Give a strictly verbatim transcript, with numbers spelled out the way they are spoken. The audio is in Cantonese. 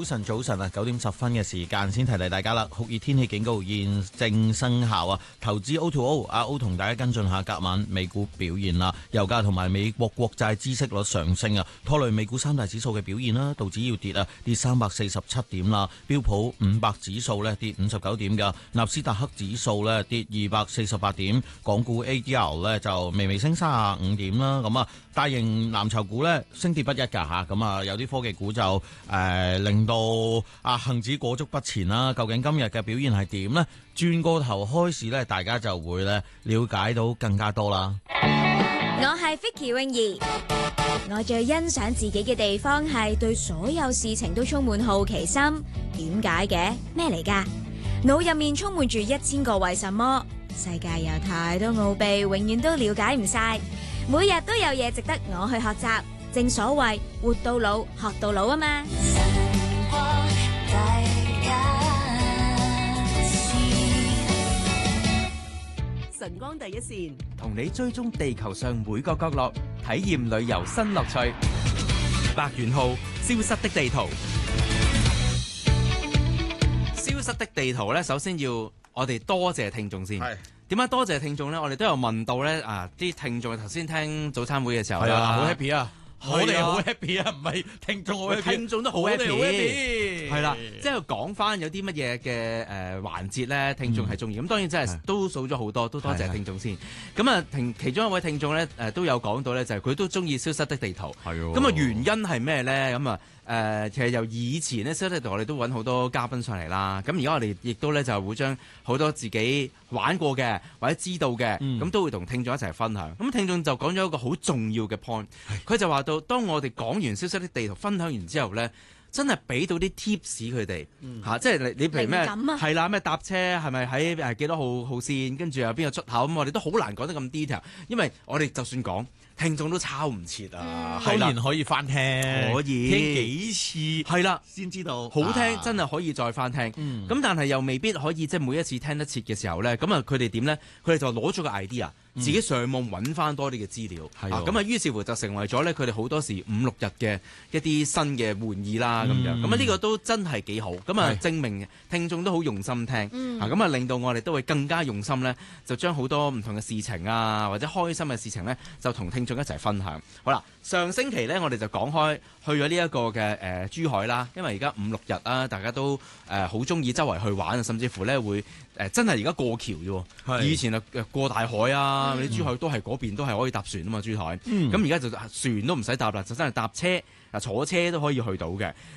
晨，早晨啊，九點十分嘅時間先提提大家啦。酷熱天氣警告現正生效啊！投資 O to O， 阿 O 同大家跟進下隔晚美股表現啦。油價同埋美國國債孳息率上升啊，拖累美股三大指數嘅表現啦。道指要跌啊，跌三百四十七點啦。標普五百指數咧跌五十九點㗎，納斯達克指數咧跌二百四十八點，港股 A D R 咧就微微升三十五點啦。咁啊，大型藍籌股咧升跌不一㗎嚇。咁啊，有啲科技股就誒、呃、令到啊恆指裹足不前啦。究竟今日嘅表現係點呢？轉個頭開始咧，大家就會咧了解到更加多啦。 我係 Vicky 泳兒，我最欣賞自己嘅地方係對所有事情都充滿好奇心。點解嘅？咩嚟㗎？腦入面充滿住一千個為什麼，世界有太多奧秘，永遠都了解唔晒，每日都有嘢值得我去學習。正所謂活到老學到老啊嘛。 晨光第一線， 同你追蹤地球上每個角落，體驗旅遊新樂趣。百元號消失的地圖。消失的地圖咧，首先要我哋多謝聽眾先。係點解多謝聽眾咧？我哋都有問到咧啊！啲聽眾頭先聽早餐會嘅時候， 係啊，好 happy 啊！我哋好 happy 啊，唔係聽眾好 happy， 聽眾都好 happy， 係啦，即係講翻有啲乜嘢嘅誒環節咧，聽眾係中意。咁、嗯、當然真係都數咗好多，都多謝聽眾先。咁啊，聽其中一位聽眾咧誒都有講到咧，就係佢都中意消失的地圖。係喎。咁啊，原因係咩咧？咁啊誒，其實由以前咧，消失的地圖我哋都揾好多嘉賓上嚟啦。咁而家我哋亦都咧就會將好多自己玩過嘅或者知道嘅，咁、嗯、都會同聽眾一齊分享。咁聽眾就講咗一個好重要嘅 point，佢就話到，當我哋講完消失的地圖分享完之後咧，真係俾到啲 tips 佢哋嚇，即係你你譬如咩係啦，咩搭車係咪喺誒幾多號號線，跟住又邊個出口咁，我哋都好難講得咁 detail，因為我哋就算講，聽眾都抄唔切啊。 當然可以翻聽， 可以聽幾次係啦， 先知道好聽，啊、真係可以再翻聽。咁、嗯、但係又未必可以即係每一次聽得切嘅時候咧，咁啊佢哋點咧？佢哋就攞咗個 idea。自己上網揾翻多啲嘅資料，咁啊於是乎就成為咗咧佢哋好多時五六日嘅一啲新嘅玩意啦咁、嗯、樣，咁啊呢個都真係幾好，咁啊證明聽眾都好用心聽，嗯、啊咁啊令到我哋都會更加用心咧，就將好多唔同嘅事情啊或者開心嘅事情咧，就同聽眾一齊分享。好啦，上星期咧我哋就講開去咗呢一個嘅誒、呃、珠海啦，因為而家五六日啊，大家都誒好中意周圍去玩，甚至乎咧會誒、呃、真係而家過橋啫，以前啊過大海啊。你、嗯、珠海都係嗰邊都係可以搭船啊嘛，珠海。咁而家就船都唔使搭啦，就真係搭車啊，坐車都可以去到嘅。